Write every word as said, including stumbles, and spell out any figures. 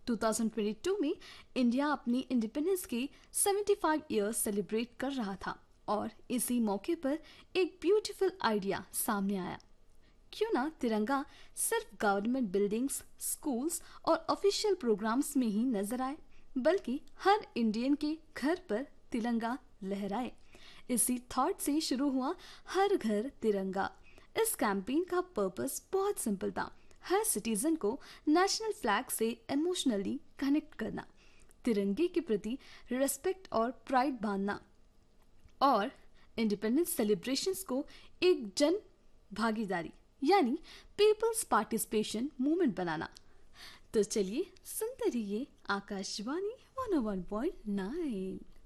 दो हज़ार बाईस में इंडिया अपनी इंडिपेंडेंस के पचहत्तर इयर्स सेलिब्रेट कर रहा था और इसी मौके पर एक ब्यूटीफुल आइडिया सामने आया। क्यों ना तिरंगा सिर्फ गवर्नमेंट बिल्डिंग्स, स्कूल्स और ऑफिशियल प्रोग्राम्स में ही नजर आए, बल्कि हर इंडियन के घर पर तिरंगा लहराए। इसी थॉट से शुरू हुआ हर घर तिरंगा। इस कैंपेन का पर्पस बहुत सिंपल था, हर सिटीजन को नेशनल फ्लैग से इमोशनली कनेक्ट करना, तिरंगे के प्रति रिस्पेक्ट और प्राइड बांधना और इंडिपेंडेंस सेलिब्रेशंस को एक जन भागीदारी यानी पीपल्स पार्टिसिपेशन मूवमेंट बनाना। तो चलिए सुनते रहिए आकाशवाणी वन ओ वन पॉइंट नाइन।